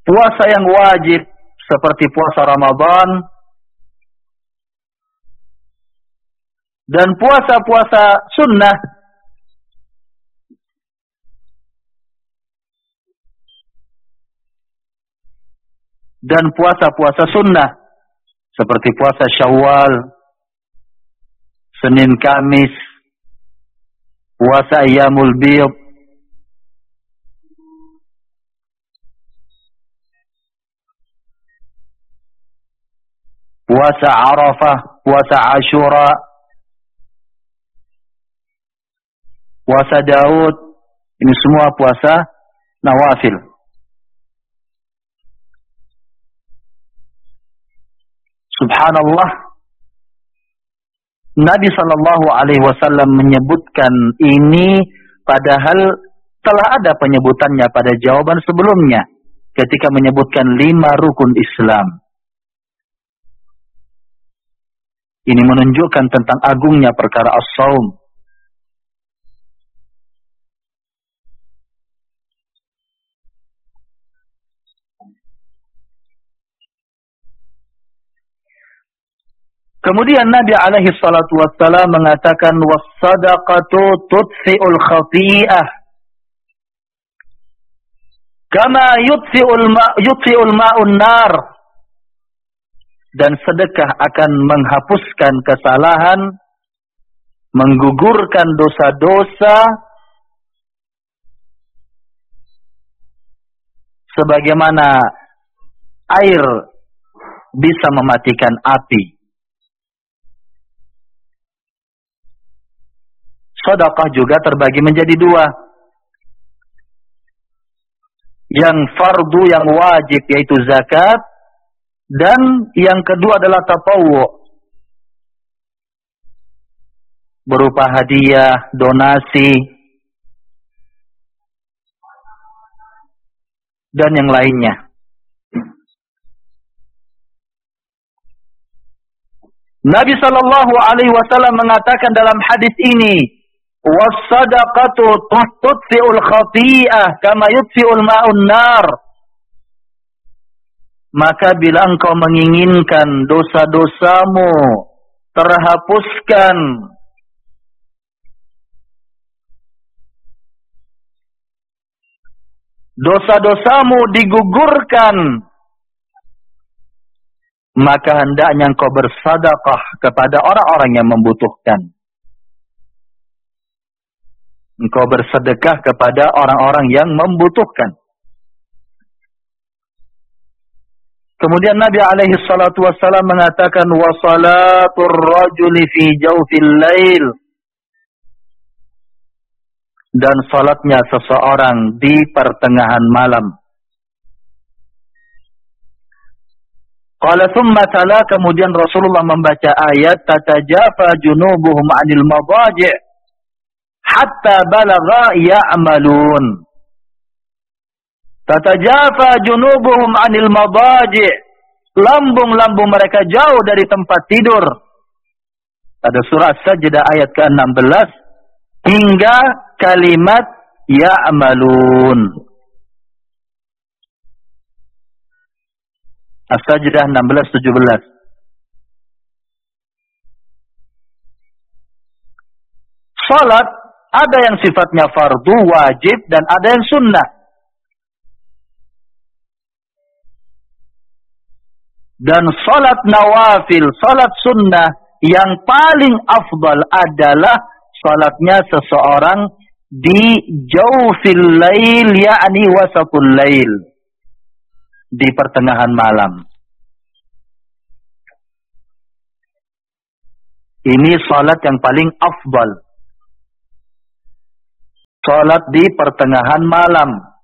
puasa yang wajib seperti puasa Ramadan dan puasa-puasa sunnah dan puasa-puasa sunnah seperti puasa Syawal, Senin Kamis, puasa Ayyamul Bid, puasa Arafah, puasa Ashura, puasa Daud. Ini semua puasa nawafil. Subhanallah, Nabi Shallallahu Alaihi Wasallam menyebutkan ini padahal telah ada penyebutannya pada jawaban sebelumnya ketika menyebutkan 5 rukun Islam. Ini menunjukkan tentang agungnya perkara as-shaum. Kemudian Nabi alaihi salatu wassalam mengatakan was-sadaqatu tudfi'ul khati'ah kama yudfi'ul ma'un nar. Dan sedekah akan menghapuskan kesalahan, menggugurkan dosa-dosa sebagaimana air bisa mematikan api. Sedekah juga terbagi menjadi 2. Yang fardu, yang wajib, yaitu zakat. Dan yang kedua adalah tatawwu, berupa hadiah, donasi, dan yang lainnya. Nabi Shallallahu Alaihi Wasallam mengatakan dalam hadis ini, was-sadaqatu tudfi'ul khati'ah kama yudfi'ul ma'un nar. Maka bila engkau menginginkan dosa-dosamu terhapuskan, dosa-dosamu digugurkan, maka hendaknya engkau bersedekah kepada orang-orang yang membutuhkan. Engkau bersedekah kepada orang-orang yang membutuhkan. Kemudian Nabi alaihi salatu wassalam mengatakan wa salatur rajuli fi jawfil lail. Dan salatnya seseorang di pertengahan malam. Qala thumma tala, kemudian Rasulullah membaca ayat tatajafa junubuhum 'anil madaji' hatta balagha ya'malun. Tatajafa junubuhum 'anil madaji', lambung-lambung mereka jauh dari tempat tidur. Pada surah As-Sajdah ayat ke-16 hingga kalimat ya'malun. As-Sajdah 16-17. Salat ada yang sifatnya fardu, wajib, dan ada yang sunnah. Dan salat nawafil, salat sunnah yang paling afdal adalah salatnya seseorang di jawfil lail, yakni wasatul lail, di pertengahan malam. Ini salat yang paling afdal. Salat di pertengahan malam.